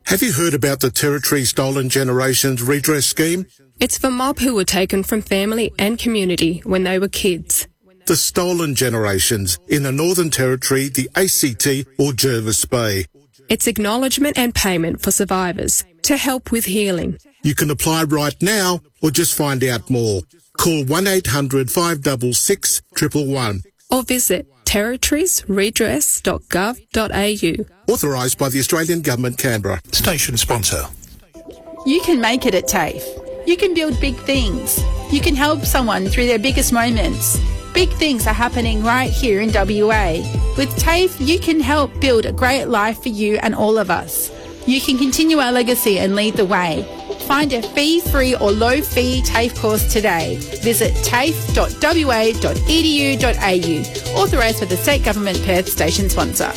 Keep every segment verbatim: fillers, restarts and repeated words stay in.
Have you heard about the Territory Stolen Generations Redress Scheme? It's for mob who were taken from family and community when they were kids. The stolen generations in the Northern Territory, the A C T or Jervis Bay. It's acknowledgement and payment for survivors to help with healing. You can apply right now or just find out more. Call one eight hundred five six six one one one. Or visit territories redress dot gov dot a u. Authorised by the Australian Government, Canberra. Station sponsor. You can make it at TAFE. You can build big things. You can help someone through their biggest moments. Big things are happening right here in W A. With TAFE, you can help build a great life for you and all of us. You can continue our legacy and lead the way. Find a fee-free or low-fee TAFE course today. Visit tafe dot w a dot e d u dot a u. Authorised by the State Government Perth Station Sponsor.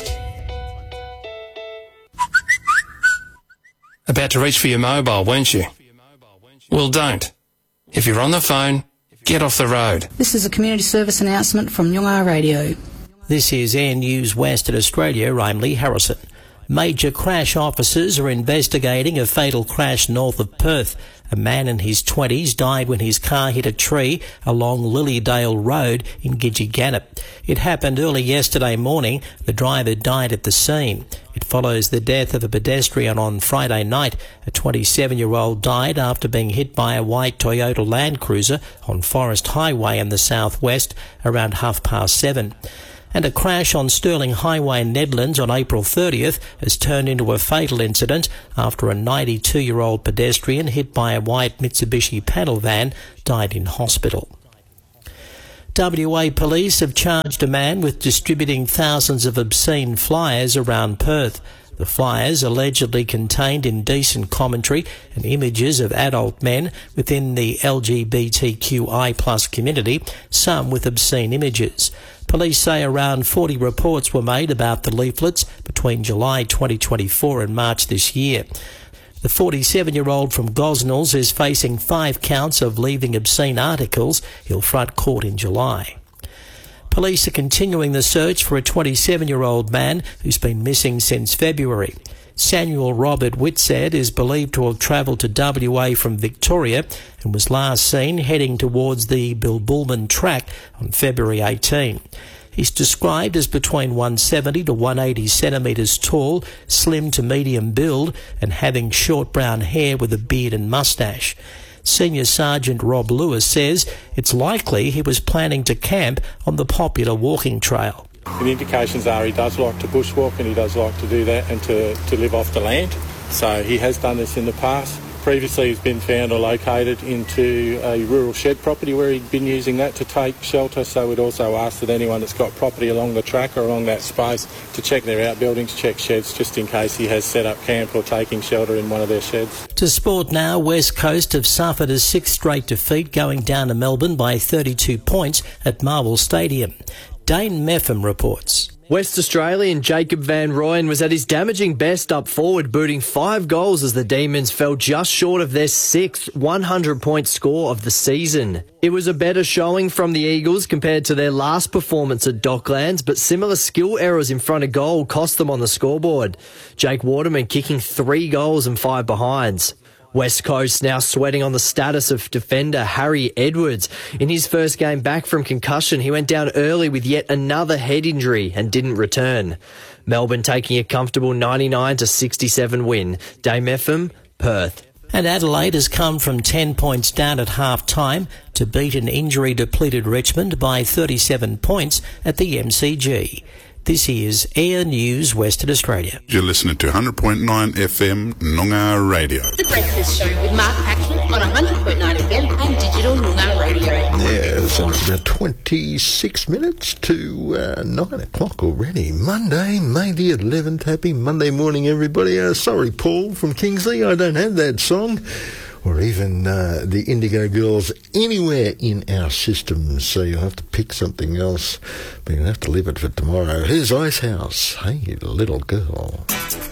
About to reach for your mobile, weren't you? Well, don't. If you're on the phone, get off the road. This is a community service announcement from Noongar Radio. This is Air News Western Australia. I'm Lee Harrison. Major crash officers are investigating a fatal crash north of Perth. A man in his twenties died when his car hit a tree along Lilydale Road in Gidgee-Gannip. It happened early yesterday morning. The driver died at the scene. It follows the death of a pedestrian on Friday night. A twenty-seven-year-old died after being hit by a white Toyota Land Cruiser on Forest Highway in the southwest around half past seven. And a crash on Stirling Highway in Nedlands on April thirtieth has turned into a fatal incident after a ninety-two-year-old pedestrian hit by a white Mitsubishi panel van died in hospital. W A Police have charged a man with distributing thousands of obscene flyers around Perth. The flyers allegedly contained indecent commentary and images of adult men within the L G B T Q I plus community, some with obscene images. Police say around forty reports were made about the leaflets between July twenty twenty-four and March this year. The forty-seven-year-old from Gosnells is facing five counts of leaving obscene articles. He'll front court in July. Police are continuing the search for a twenty-seven-year-old man who's been missing since February. Samuel Robert Whitsett is believed to have travelled to W A from Victoria and was last seen heading towards the Bilbulman track on February eighteenth. He's described as between one seventy to one eighty centimetres tall, slim to medium build, and having short brown hair with a beard and moustache. Senior Sergeant Rob Lewis says it's likely he was planning to camp on the popular walking trail. The indications are he does like to bushwalk and he does like to do that and to, to live off the land. So he has done this in the past. Previously he's been found or located into a rural shed property where he'd been using that to take shelter. So we'd also ask that anyone that's got property along the track or along that space to check their outbuildings, check sheds, just in case he has set up camp or taking shelter in one of their sheds. To sport now, West Coast have suffered a sixth straight defeat, going down to Melbourne by thirty-two points at Marvel Stadium. Dane Meffam reports. West Australian Jacob Van Rooyen was at his damaging best up forward, booting five goals as the Demons fell just short of their sixth one hundred point score of the season. It was a better showing from the Eagles compared to their last performance at Docklands, but similar skill errors in front of goal cost them on the scoreboard. Jake Waterman kicking three goals and five behinds. West Coast now sweating on the status of defender Harry Edwards. In his first game back from concussion, he went down early with yet another head injury and didn't return. Melbourne taking a comfortable ninety-nine to sixty-seven win. Dame F M, Perth. And Adelaide has come from ten points down at half-time to beat an injury-depleted Richmond by thirty-seven points at the M C G. This is Air News Western Australia. You're listening to one hundred point nine F M Noongar Radio. The Breakfast Show with Mark Patrick on one hundred point nine F M and digital Noongar Radio. Yeah, so it's about twenty-six minutes to uh, nine o'clock already. Monday, May the eleventh. Happy Monday morning, everybody. Uh, sorry, Paul from Kingsley, I don't have that song. Or even uh, the Indigo Girls anywhere in our systems, so you'll have to pick something else, but you'll have to leave it for tomorrow. Here's Icehouse, Hey Little Girl.